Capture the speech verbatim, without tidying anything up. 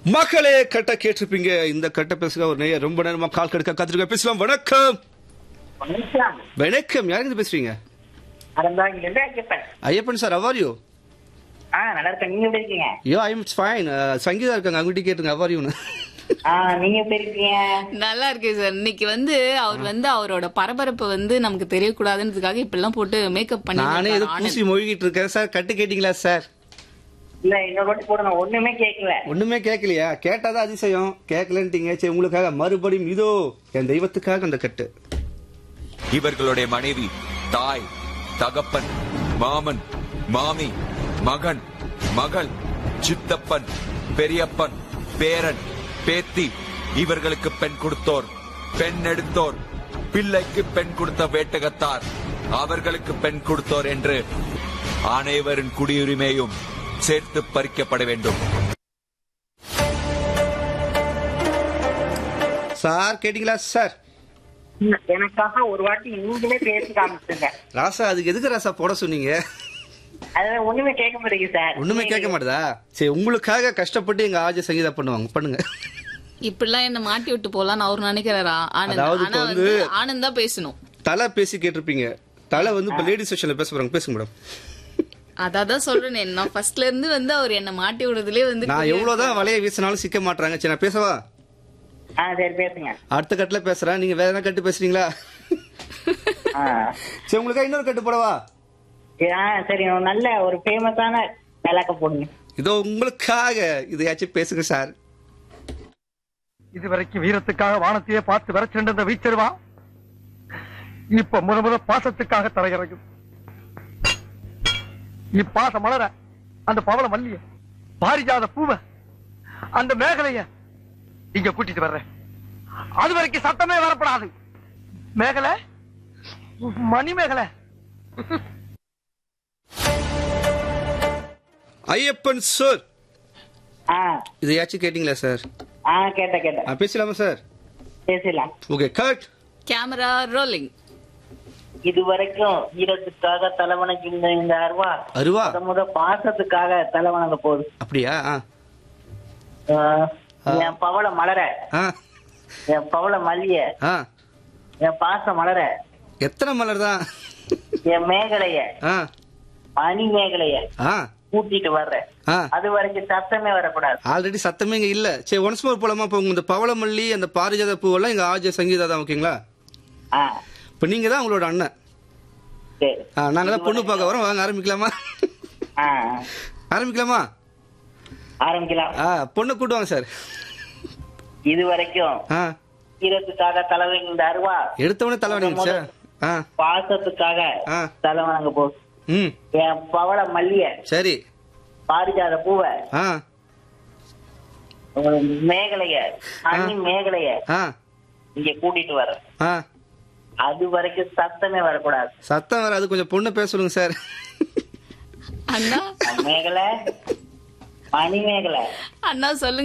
மக்களே கட்ட கேட்டிருப்பீங்க. இந்த கட்ட பேசுக ஒரு நேயர் ரொம்ப நேரமா கால் கடுக்க காத்திருக்க. பேசலாம். வணக்கம். வணக்கம். யாருங்க பேசுறீங்க? Ayyappan sir, how are you? நல்லா இருக்கேன். நீங்க எப்படி இருக்கீங்க? யோ ஐ எம் ஃபைன். சங்கீதா இருக்காங்க, அவங்ககிட்ட கேட்டுங்க how are you னு. நீங்க எப்படி இருக்கீங்க? நல்லா இருக்கேன் சார். இன்னைக்கு வந்து அவர் வந்து அவரோட பரபரப்பு வந்து நமக்கு தெரியக்கூடாதுன்றதுக்காக இப்ப எல்லாம் போட்டு மேக்கப் பண்ணி நானே ஏதோ பூசி மொழிகிட்டு இருக்கேன் சார். கட்டு கேட்டீங்களா சார்? இல்ல இன்னொரு வாட்டி போடுங்க. ஒண்ணுமே கேட்கல. ஒண்ணுமே கேட்கலையா? கேட்டாதான் அதிசயம். கேட்கலன்ட்டீங்க. சரி, உங்களுக்காக மறுபடியும் இதோ என் தெய்வத்துக்காக அந்த கட்டு. இவர்களுடைய மனைவி, தாய், தகப்பன், மாமன், மாமி, மகன், மகள், சித்தப்பன், பெரியப்பன், பேரன், பேத்தி, இவர்களுக்கு பெண் கொடுத்தோர், பெண் எடுத்தோர், பிள்ளைக்கு பெண் கொடுத்த வேட்டகத்தார், அவர்களுக்கு பெண் கொடுத்தோர் என்று அனைவரின் குடியுரிமையும் சேர்த்து பறிக்கப்பட வேண்டும். சார் கேட்டீங்களா சார்? எனக்காக ஒரு வாட்டி நீங்களே பேசி காமிச்சுங்க. ராசா, அதுக்கு எதுக்கு ராசா போட சொன்னீங்க? அதான் ஒண்ணுமே கேட்க மாட்டேங்குது சார். ஒண்ணுமே கேட்க மாட்டதா? சரி, உங்களுக்காக கஷ்டப்பட்டு எங்க ஆஜ சங்கீதா பண்ணுவாங்க, பண்ணுங்க. இப்படிலாம் என்ன மாட்டி விட்டு போலான்னு அவர் நினைக்கிறாரா? அதாவது இப்ப வந்து ஆனந்த் தான் பேசணும். தலை பேசி கேட்டிருப்பீங்க. தலை வந்து இப்ப லேடி செக்ஷன்ல பேச போறாங்க. பேசுங்க மேடம். அதான் சொல்றேன். நான் ஃபர்ஸ்ட்ல இருந்து வந்து அவர் என்ன மாட்டி விடுறதுலயே வந்து நான் எவ்வளவுதான் வலைய வீசினாலும் சிக்க மாட்டாங்க. சரி, நான் பேசவா? சரி பேசுங்க. அடுத்த கட்டுல பேசுறேன். நீங்க வேற என்ன கட்டு பேசுறீங்களா? சரி, உங்களுக்காக இன்னொரு கட்டு போடவா? சரி, நல்ல ஒரு ஃபேமஸான டயலாக் போடுங்க. இதோ உங்களுக்காக இதையாச்சும் பேசுங்க சார். இதுவரைக்கும் வீரத்துக்காக வானத்தையே பார்த்து வர சென்ற வீச்சருவா இப்ப முத முத பாசத்துக்காக தரையிறங்கு. இப்பாச மலர அந்த பவள மல்லிய, பாரிஜாத பூவ, அந்த மேகலைய இங்க கூட்டிட்டு வர்றேன். அது வரைக்கும் சத்தமே வரப்படாது. மேகலை, மணி மேகலை. ஐயப்பன் சார், இதையாச்சும் கேட்டீங்களா சார்? கேட்ட கேட்ட பேசலாமா சார்? பேசலாம். Okay, cut camera rolling. இதுவரைக்கும் வீரத்துக்காக தலைவனுக்கு இந்த இந்த அருவா அருவா முத பாசத்துக்காக தலைவனங்க போகுது. அப்படியா? என் பவள மலர, என் பவள மல்லிய, என் பாச மலர, எத்தனை மலர் தான்? என் மேகலைய, பனி மேகலைய கூட்டிட்டு வர்றேன். அது வரைக்கும் சத்தமே வரக்கூடாது. ஆல்ரெடி சத்தமே இங்க இல்ல. சரி, ஒன்ஸ் மோர் போலாமா? இப்ப இந்த பவளமல்லி, அந்த பாரிஜாத பூவெல்லாம் எங்க ஆஜ சங்கீதா தான். ஓகேங்களா? இப்ப நீங்க தான் உங்களோட அண்ணன். நாங்க தான் பொண்ணு பார்க்க வரோம். வாங்க ஆரம்பிக்கலாமா? ஆரம்பிக்கலாமா? ஆரம்பிக்கலாம். பொண்ணு கூட்டுவாங்க சார். இது வரைக்கும் வீரத்துக்காக தலைவன் இந்த அருவா எடுத்தவனே தலைவன் சார். பாசத்துக்காக தலைவனங்க போ. என் பவள மல்லிய, சரி, பாரிஜாத பூவ, மேகலைய, அண்ணி மேகலைய இங்க கூட்டிட்டு வர. அது வரைக்கும் சத்தமே வரக்கூடாது. சத்தம் வர. அது கொஞ்சம் பொண்ணு பேச சொல்லுங்க சார். அண்ணா மேகலை, மணி மேகலை. அண்ணா சொல்லுங்க.